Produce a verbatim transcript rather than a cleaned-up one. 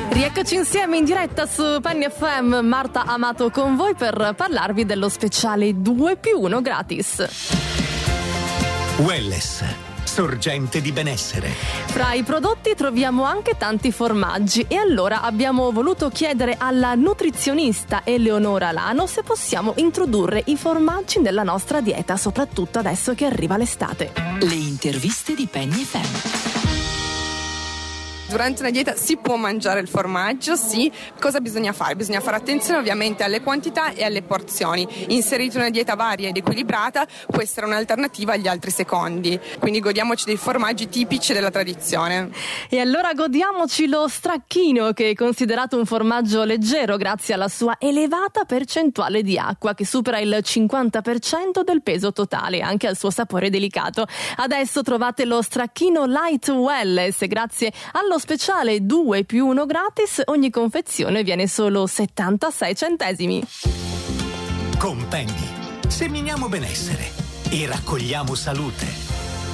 Rieccoci insieme in diretta su Penny F M, Marta Amato con voi per parlarvi dello speciale due più uno gratis. Welless, sorgente di benessere. Fra i prodotti troviamo anche tanti formaggi e allora abbiamo voluto chiedere alla nutrizionista Eleonora Lano se possiamo introdurre i formaggi nella nostra dieta, soprattutto adesso che arriva l'estate. Le interviste di Penny F M. Durante una dieta si può mangiare il formaggio, sì. Cosa bisogna fare? Bisogna fare attenzione ovviamente alle quantità e alle porzioni. Inserito una dieta varia ed equilibrata può essere un'alternativa agli altri secondi. Quindi godiamoci dei formaggi tipici della tradizione. E allora godiamoci lo stracchino, che è considerato un formaggio leggero grazie alla sua elevata percentuale di acqua che supera il cinquanta per cento del peso totale e anche al suo sapore delicato. Adesso trovate lo stracchino Light Welless grazie allo speciale due più uno gratis. Ogni confezione viene solo settantasei centesimi. Con Penny seminiamo benessere e raccogliamo salute.